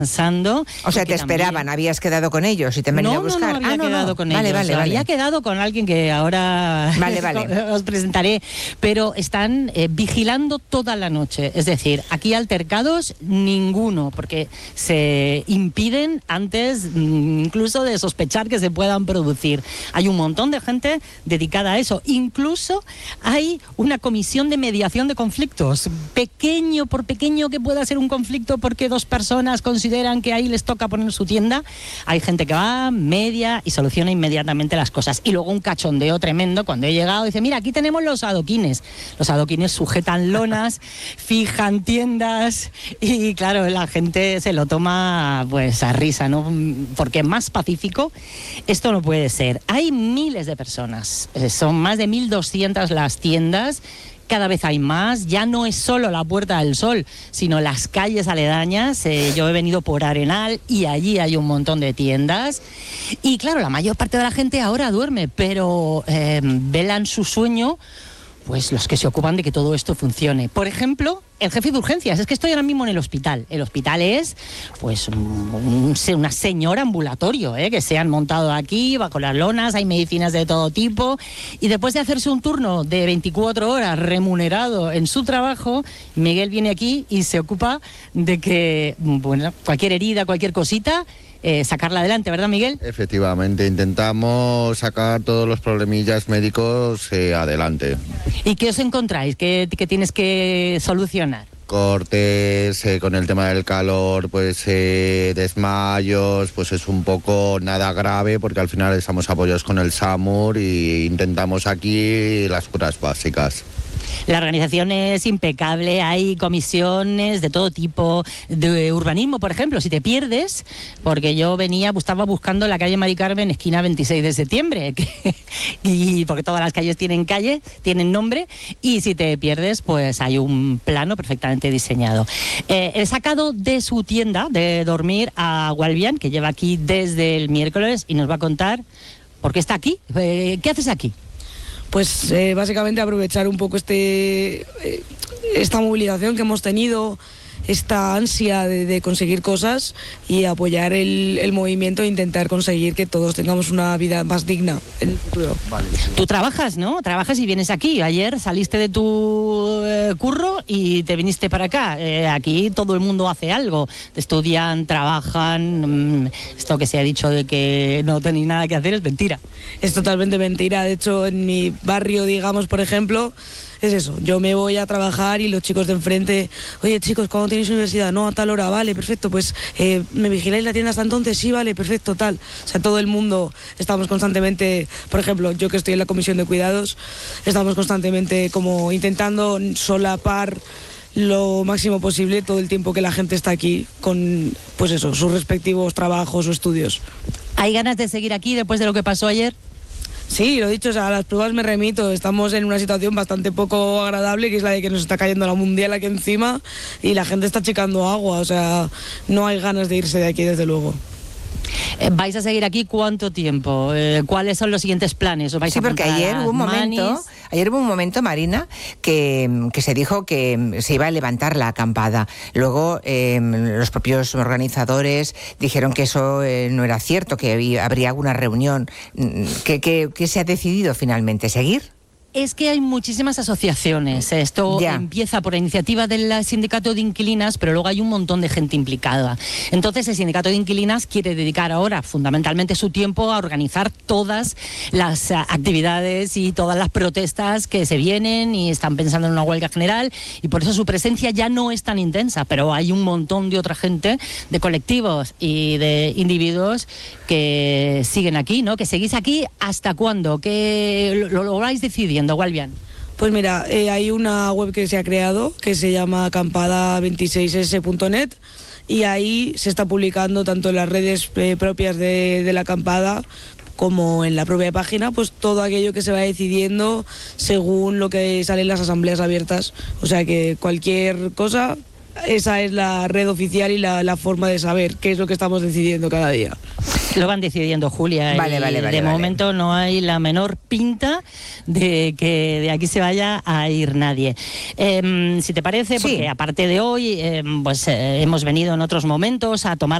pensando. O sea, te esperaban, habías quedado con ellos y te venían a buscar. No había quedado con ellos. Vale. Había quedado con alguien que ahora os presentaré, pero están vigilando toda la noche. Es decir, aquí altercados ninguno, porque se impiden antes incluso de sospechar que se puedan producir. Hay un montón de gente dedicada a eso. Incluso hay una comisión de mediación de conflictos, pequeño por pequeño que pueda ser un conflicto porque dos personas consideran que ahí les toca poner su tienda, hay gente que va, media y soluciona inmediatamente las cosas. Y luego un cachondeo tremendo cuando he llegado, dice, mira, aquí tenemos los adoquines. Los adoquines sujetan lonas, fijan tiendas y claro, la gente se lo toma pues a risa, ¿no? Porque más pacífico esto no puede ser. Hay miles de personas, son más de 1.200 las tiendas. Cada vez hay más, ya no es solo la Puerta del Sol, sino las calles aledañas. Yo he venido por Arenal y allí hay un montón de tiendas. Y claro, la mayor parte de la gente ahora duerme, pero velan su sueño pues los que se ocupan de que todo esto funcione. Por ejemplo, el jefe de urgencias. Es que estoy ahora mismo en el hospital. El hospital es pues una señora ambulatorio, que se han montado aquí, bajo las lonas, hay medicinas de todo tipo. Y después de hacerse un turno de 24 horas remunerado en su trabajo, Miguel viene aquí y se ocupa de que, bueno, cualquier herida, cualquier cosita, sacarla adelante, ¿verdad, Miguel? Efectivamente, intentamos sacar todos los problemillas médicos adelante. ¿Y qué os encontráis? ¿Qué tienes que solucionar? Cortes, con el tema del calor, pues desmayos, pues es un poco nada grave porque al final estamos apoyados con el SAMUR y intentamos aquí las curas básicas. La organización es impecable, hay comisiones de todo tipo, de urbanismo, por ejemplo, si te pierdes, porque yo estaba buscando la calle Mari Carmen, esquina 26 de septiembre, y porque todas las calles tienen nombre, y si te pierdes, pues hay un plano perfectamente diseñado. He sacado de su tienda de dormir a Walvian, que lleva aquí desde el miércoles, y nos va a contar por qué está aquí. ¿Qué haces aquí? Pues básicamente aprovechar un poco esta movilización que hemos tenido, esta ansia de conseguir cosas y apoyar el movimiento e intentar conseguir que todos tengamos una vida más digna en el futuro. Vale. Tú trabajas, ¿no? Trabajas y vienes aquí. Ayer saliste de tu curro y te viniste para acá. Aquí todo el mundo hace algo. Estudian, trabajan. Esto que se ha dicho de que no tenéis nada que hacer es mentira. Es totalmente mentira. De hecho, en mi barrio, digamos, por ejemplo, es eso, yo me voy a trabajar y los chicos de enfrente, oye chicos, ¿cuándo tenéis universidad? No, a tal hora, vale, perfecto, pues ¿me vigiláis la tienda hasta entonces? Sí, vale, perfecto, tal. O sea, todo el mundo estamos constantemente, por ejemplo, yo que estoy en la comisión de cuidados, estamos constantemente como intentando solapar lo máximo posible todo el tiempo que la gente está aquí con, pues eso, sus respectivos trabajos o estudios. ¿Hay ganas de seguir aquí después de lo que pasó ayer? Sí, lo dicho, o sea, a las pruebas me remito. Estamos en una situación bastante poco agradable, que es la de que nos está cayendo la mundial aquí encima y la gente está achicando agua, o sea, no hay ganas de irse de aquí, desde luego. ¿Vais a seguir aquí cuánto tiempo? ¿Cuáles son los siguientes planes? ¿Os vais a porque ayer hubo un momento, Marina, que se dijo que se iba a levantar la acampada. Luego los propios organizadores dijeron que eso no era cierto, que habría alguna reunión. ¿Qué se ha decidido finalmente? ¿Seguir? Es que hay muchísimas asociaciones. Esto empieza por iniciativa del sindicato de inquilinas, pero luego hay un montón de gente implicada. Entonces el sindicato de inquilinas quiere dedicar ahora fundamentalmente su tiempo a organizar todas las actividades y todas las protestas que se vienen y están pensando en una huelga general, y por eso su presencia ya no es tan intensa, pero hay un montón de otra gente, de colectivos y de individuos que siguen aquí, ¿no? Que seguís aquí, ¿hasta cuándo? ¿Que lo vais decidiendo, Walvian? Pues mira, hay una web que se ha creado que se llama acampada26s.net y ahí se está publicando tanto en las redes propias de la acampada como en la propia página, pues todo aquello que se va decidiendo según lo que sale en las asambleas abiertas. O sea que cualquier cosa, esa es la red oficial y la forma de saber qué es lo que estamos decidiendo cada día. Lo van decidiendo, Julia. De momento no hay la menor pinta de que de aquí se vaya a ir nadie. Si te parece, porque aparte de hoy, pues hemos venido en otros momentos a tomar